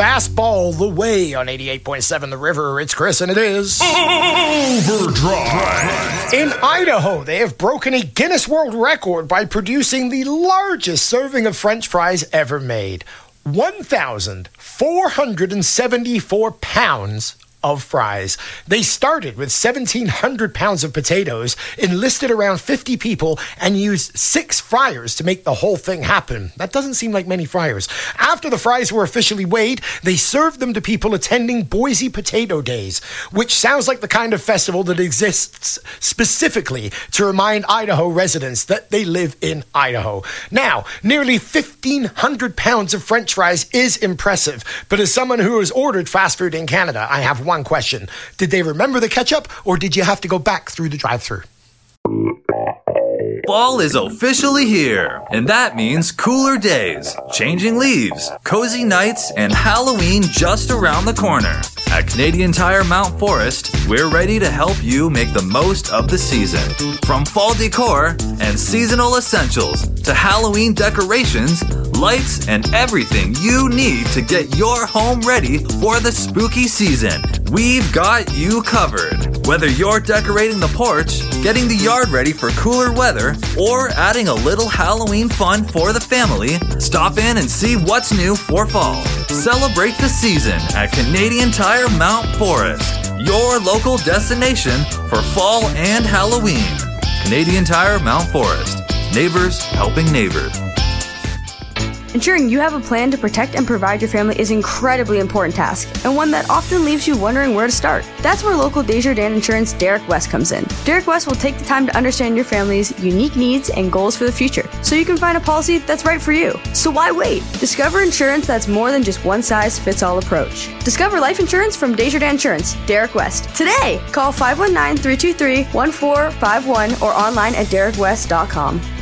fastball the way on 88.7 The River. It's Chris, and it is Overdrive. In Idaho, they have broken a Guinness World Record by producing the largest serving of French fries ever made. 1,474 pounds of fries. They started with 1,700 pounds of potatoes, enlisted around 50 people, and used 6 fryers to make the whole thing happen. That doesn't seem like many fryers. After the fries were officially weighed, they served them to people attending Boise Potato Days, which sounds like the kind of festival that exists specifically to remind Idaho residents that they live in Idaho. Now, nearly 1,500 pounds of French fries is impressive, but as someone who has ordered fast food in Canada, I have one question. Did they remember the ketchup, or did you have to go back through the drive-thru? Fall is officially here, and that means cooler days, changing leaves, cozy nights, and Halloween just around the corner. At Canadian Tire Mount Forest, we're ready to help you make the most of the season. From fall decor and seasonal essentials to Halloween decorations, lights, and everything you need to get your home ready for the spooky season, we've got you covered. Whether you're decorating the porch, getting the yard ready for cooler weather, or adding a little Halloween fun for the family, stop in and see what's new for fall. Celebrate the season at Canadian Tire Mount Forest, your local destination for fall and Halloween. Canadian Tire Mount Forest. Neighbors helping neighbors. Ensuring you have a plan to protect and provide your family is an incredibly important task, and one that often leaves you wondering where to start. That's where local Desjardins Insurance Derek West comes in. Derek West will take the time to understand your family's unique needs and goals for the future, so you can find a policy that's right for you. So why wait? Discover insurance that's more than just one-size-fits-all approach. Discover life insurance from Desjardins Insurance, Derek West. Today, call 519-323-1451 or online at derekwest.com.